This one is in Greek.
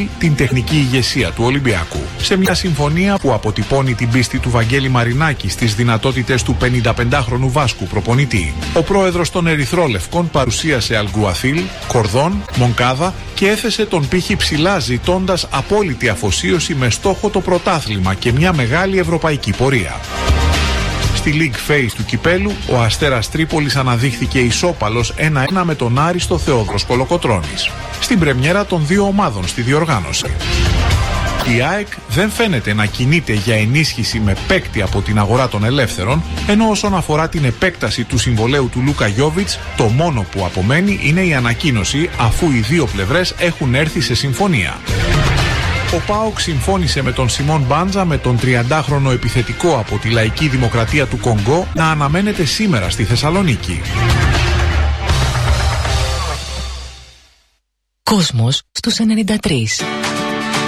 την τεχνική ηγεσία του Ολυμπιακού. Σε μια συμφωνία που αποτυπώνει την πίστη του Βαγγέλη Μαρινάκη στις δυνατότητες του 55χρονου Βάσκου προπονητή, ο πρόεδρος των Ερυθρόλευκων παρουσίασε Αλγκουαθίλ, Κορδόν, Μονκάδα και έθεσε τον πύχη ψηλά, ζητώντας απόλυτη αφοσίωση με στόχο το πρωτάθλημα και μια μεγάλη ευρωπαϊκή πορεία. Στη League Phase του κυπέλου, ο Αστέρας Τρίπολης αναδείχθηκε ισόπαλος 1-1 με τον Άριστο Θεόδρος Κολοκοτρώνης, στην πρεμιέρα των δύο ομάδων στη διοργάνωση. Η ΑΕΚ δεν φαίνεται να κινείται για ενίσχυση με παίκτη από την αγορά των ελεύθερων, ενώ όσον αφορά την επέκταση του συμβολαίου του Λούκα Γιόβιτς, το μόνο που απομένει είναι η ανακοίνωση, αφού οι δύο πλευρές έχουν έρθει σε συμφωνία. Ο ΠΑΟΚ συμφώνησε με τον Σιμών Μπάντζα, με τον 30χρονο επιθετικό από τη Λαϊκή Δημοκρατία του Κονγκό, να αναμένεται σήμερα στη Θεσσαλονίκη. Κόσμος στους 93.